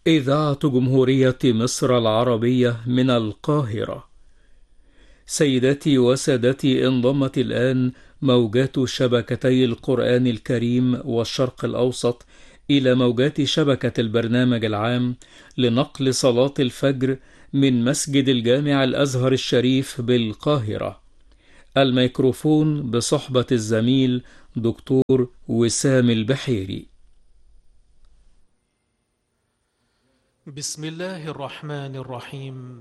إذاعة جمهورية مصر العربية من القاهرة. سيداتي وسادتي، انضمت الآن موجات شبكتي القرآن الكريم والشرق الأوسط إلى موجات شبكة البرنامج العام لنقل صلاة الفجر من مسجد الجامع الأزهر الشريف بالقاهرة. الميكروفون بصحبة الزميل دكتور وسام البحيري. بسم الله الرحمن الرحيم.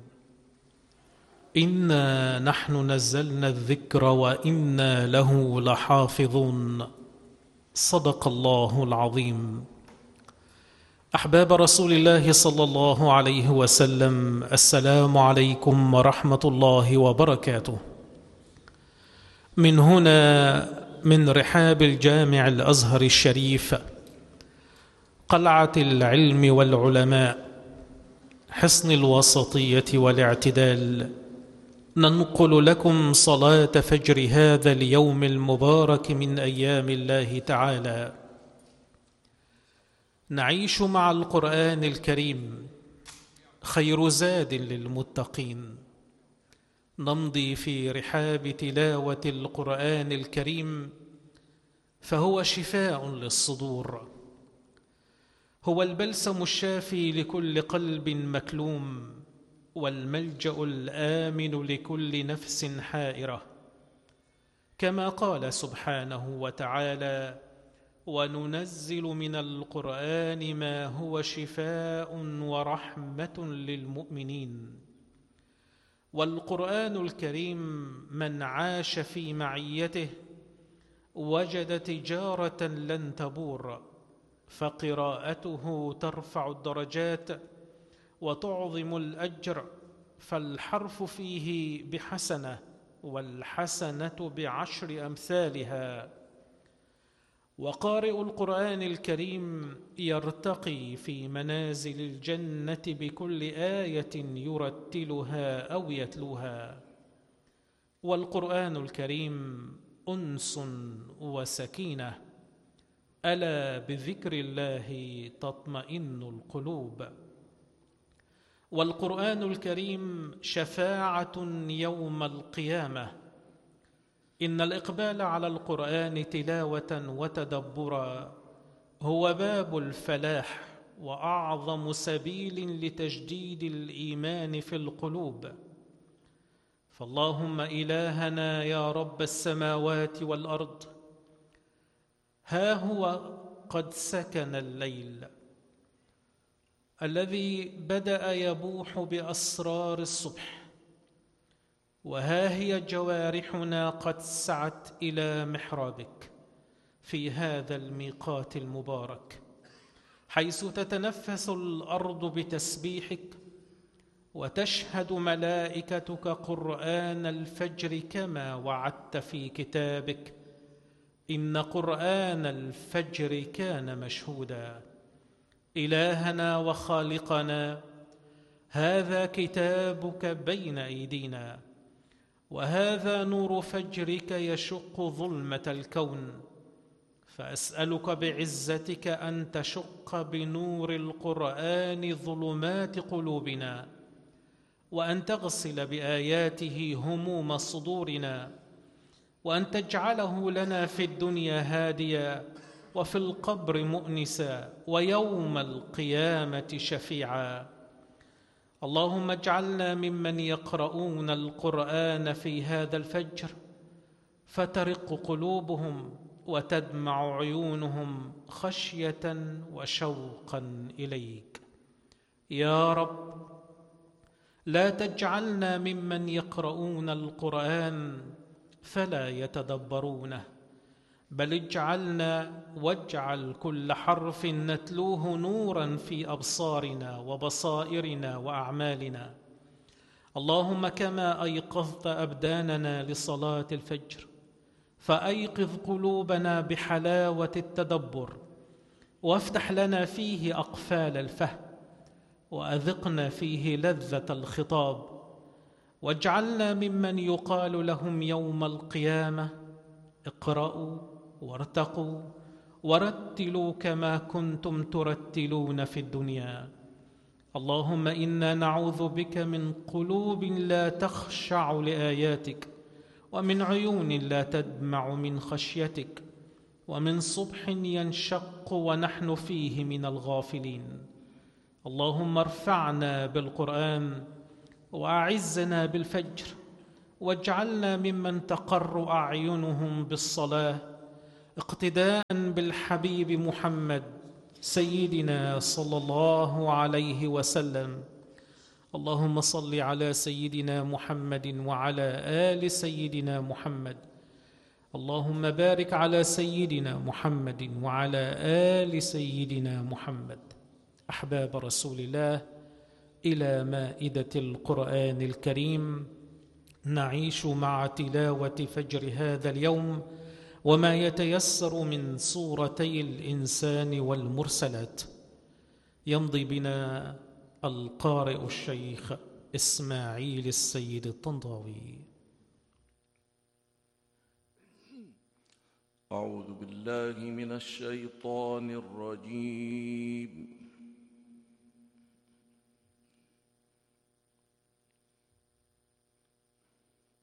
إنا نحن نزلنا الذكر وإنا له لحافظون. صدق الله العظيم. أحباب رسول الله صلى الله عليه وسلم، السلام عليكم ورحمة الله وبركاته. من هنا، من رحاب الجامع الأزهر الشريف، قلعة العلم والعلماء، حصن الوسطية والاعتدال، ننقل لكم صلاة فجر هذا اليوم المبارك من أيام الله تعالى. نعيش مع القرآن الكريم، خير زاد للمتقين. نمضي في رحاب تلاوة القرآن الكريم، فهو شفاء للصدور، هو البلسم الشافي لكل قلب مكلوم، والملجأ الآمن لكل نفس حائرة. كما قال سبحانه وتعالى: وننزل من القرآن ما هو شفاء ورحمة للمؤمنين. والقرآن الكريم من عاش في معيته وجد تجارة لن تبور، فقراءته ترفع الدرجات وتعظم الأجر، فالحرف فيه بحسنة، والحسنة بعشر أمثالها. وقارئ القرآن الكريم يرتقي في منازل الجنة بكل آية يرتلها أو يتلوها. والقرآن الكريم أنس وسكينة، ألا بذكر الله تطمئن القلوب. والقرآن الكريم شفاعة يوم القيامة. إن الإقبال على القرآن تلاوة وتدبرا هو باب الفلاح وأعظم سبيل لتجديد الإيمان في القلوب. فاللهم إلهنا يا رب السماوات والأرض، ها هو قد سكن الليل الذي بدأ يبوح بأسرار الصبح، وها هي جوارحنا قد سعت إلى محرابك في هذا الميقات المبارك، حيث تتنفس الأرض بتسبيحك، وتشهد ملائكتك قرآن الفجر كما وعدت في كتابك: إن قرآن الفجر كان مشهودا. إلهنا وخالقنا، هذا كتابك بين أيدينا، وهذا نور فجرك يشق ظلمة الكون، فأسألك بعزتك أن تشق بنور القرآن ظلمات قلوبنا، وأن تغسل بآياته هموم صدورنا، وأن تجعله لنا في الدنيا هاديا، وفي القبر مؤنسا، ويوم القيامة شفيعا. اللهم اجعلنا ممن يقرؤون القرآن في هذا الفجر فترق قلوبهم وتدمع عيونهم خشية وشوقا إليك. يا رب، لا تجعلنا ممن يقرؤون القرآن فلا يتدبرونه، بل اجعلنا واجعل كل حرف نتلوه نورا في أبصارنا وبصائرنا وأعمالنا. اللهم كما أيقظت أبداننا لصلاة الفجر، فأيقظ قلوبنا بحلاوة التدبر، وافتح لنا فيه أقفال الفهم، وأذقنا فيه لذة الخطاب، واجعلنا ممن يقال لهم يوم القيامة: اقرأوا وارتقوا ورتلوا كما كنتم ترتلون في الدنيا. اللهم إنا نعوذ بك من قلوب لا تخشع لآياتك، ومن عيون لا تدمع من خشيتك، ومن صبح ينشق ونحن فيه من الغافلين. اللهم ارفعنا بالقرآن وأعزنا بالفجر، واجعلنا ممن تقر أعينهم بالصلاة اقتداء بالحبيب محمد سيدنا صلى الله عليه وسلم. اللهم صل على سيدنا محمد وعلى آل سيدنا محمد. اللهم بارك على سيدنا محمد وعلى آل سيدنا محمد. أحباب رسول الله، إلى مائدة القرآن الكريم نعيش مع تلاوة فجر هذا اليوم وما يتيسر من سورتي الإنسان والمرسلات. يمضي بنا القارئ الشيخ إسماعيل السيد الطنطاوي. أعوذ بالله من الشيطان الرجيم.